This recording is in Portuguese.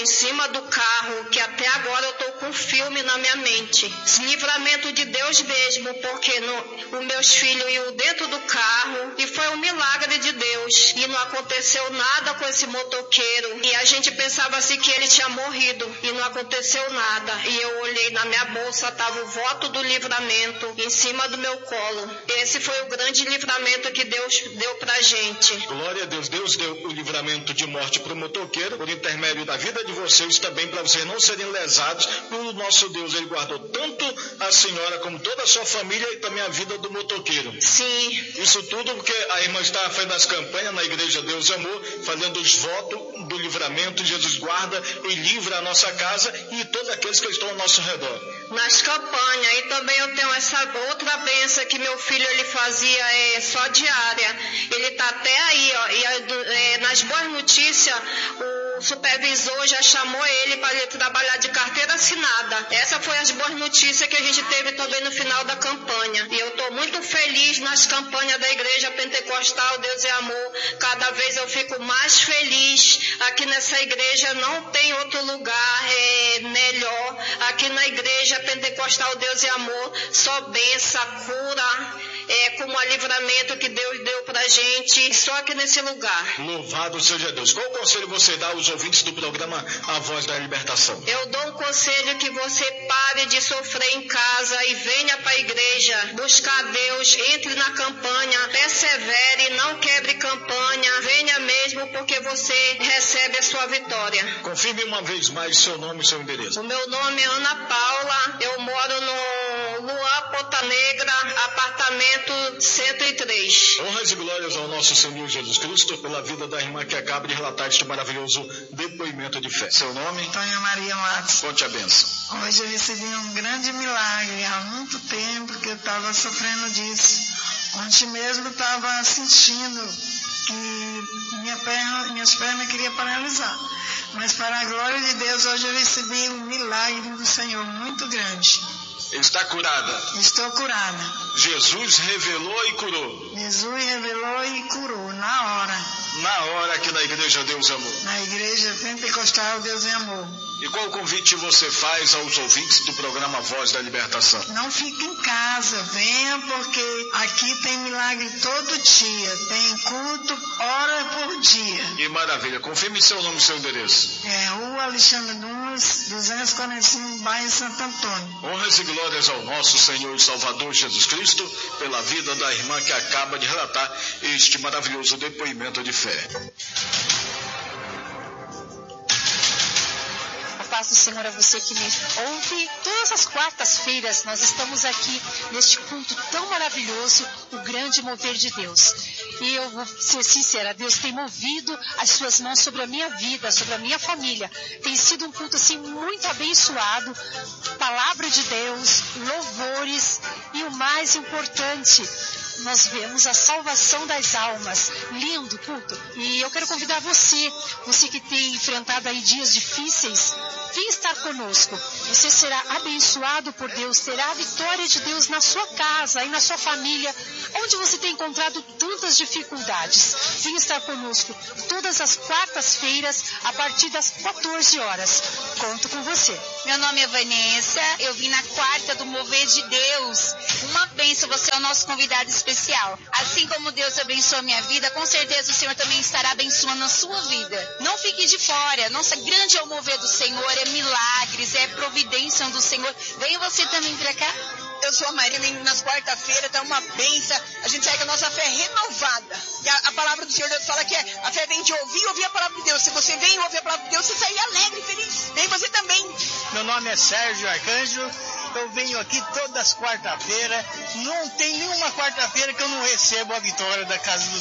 em cima do carro, que até agora eu tô com um filme na minha mente. Livramento de Deus mesmo, porque os meus filhos iam dentro do carro e foi um milagre de Deus. E não aconteceu nada com esse motoqueiro. E a gente pensava assim que ele tinha morrido e não aconteceu nada. E eu olhei na minha bolsa, tava o voto do livramento em cima do meu colo. Esse foi o grande livramento que Deus deu pra gente. Glória a Deus. Deus deu o livramento de morte para o motoqueiro, por intermédio da vida de vocês também, para vocês não serem lesados. O nosso Deus, ele guardou tanto a senhora como toda a sua família e também a vida do motoqueiro. Sim. Isso tudo porque a irmã está fazendo as campanhas na Igreja Deus e Amor, fazendo os votos do livramento. Jesus guarda e livra a nossa casa e todos aqueles que estão ao nosso redor. Nas campanhas, e também eu tenho essa outra bênção que meu filho ele fazia só diária. Ele está até aí, ó, e nas boas notícias, o supervisor já chamou ele para ele trabalhar de carteira assinada. Essa foi as boas notícias que a gente teve também no final da campanha. E eu estou muito feliz nas campanhas da Igreja Pentecostal Deus é Amor. Cada vez eu fico mais feliz. Aqui nessa igreja não tem outro lugar melhor. Aqui na Igreja Pentecostal Deus é Amor, só bênção, cura, como o livramento que Deus deu pra gente, só aqui nesse lugar. Louvado seja Deus. Qual conselho você dá aos ouvintes do programa A Voz da Libertação? Eu dou um conselho que você pare de sofrer em casa e venha para a igreja buscar Deus, entre na campanha, persevere, não quebre campanha, venha mesmo porque você recebe a sua vitória. Confirme uma vez mais seu nome e seu endereço. O meu nome é Ana Paula, eu moro no Luan Ponta Negra, apartamento 103. Honras e glórias ao nosso Senhor Jesus Cristo pela vida da irmã que acaba de relatar este maravilhoso depoimento de fé. Seu nome? Antônia Maria Matos. Conte a bênção. Hoje eu recebi um grande milagre. Há muito tempo que eu estava sofrendo disso. Ontem mesmo eu estava sentindo que minhas pernas queriam paralisar. Mas para a glória de Deus, hoje eu recebi um milagre do Senhor muito grande. Está curada? Estou curada. Jesus revelou e curou? Jesus revelou e curou, na hora. Na hora aqui na Igreja Deus e Amor. Na Igreja Pentecostal Deus e Amor. E qual convite você faz aos ouvintes do programa Voz da Libertação? Não fique em casa, venha porque aqui tem milagre todo dia, tem culto hora por dia. Que maravilha, confirme seu nome e seu endereço. Rua Alexandre Nunes, 245, bairro Santo Antônio. Honras e glórias ao nosso Senhor e Salvador Jesus Cristo pela vida da irmã que acaba de relatar este maravilhoso depoimento de fé. Paz do Senhor a você que me ouve. Todas as quartas-feiras nós estamos aqui neste culto tão maravilhoso, o grande mover de Deus. E eu vou ser sincera, Deus tem movido as suas mãos sobre a minha vida, sobre a minha família. Tem sido um culto assim muito abençoado, palavra de Deus, louvores e o mais importante, nós vemos a salvação das almas. Lindo culto. E eu quero convidar você que tem enfrentado aí dias difíceis, vem estar conosco. Você será abençoado por Deus, terá a vitória de Deus na sua casa e na sua família, onde você tem encontrado tantas dificuldades. Vem estar conosco todas as quartas-feiras, a partir das 14 horas. Conto com você. Meu nome é Vanessa, eu vim na quarta do Mover de Deus. Uma bênção, você é o nosso convidado especial. Assim como Deus abençoa a minha vida, com certeza o Senhor também estará abençoando a sua vida. Não fique de fora, nossa, grande é o mover do Senhor, é milagres, é providência do Senhor. Venha você também pra cá. Eu sou a Marina e nas quarta-feiras tá uma bênção, a gente sai com a nossa fé renovada. E a palavra do Senhor Deus fala que a fé vem de ouvir e ouvir a palavra de Deus. Se você vem ouvir a palavra de Deus, você sai alegre, feliz. Vem você também. Meu nome é Sérgio Arcanjo, eu venho aqui todas as quarta-feiras. Não tem nenhuma quarta-feira que eu não recebo a vitória da casa do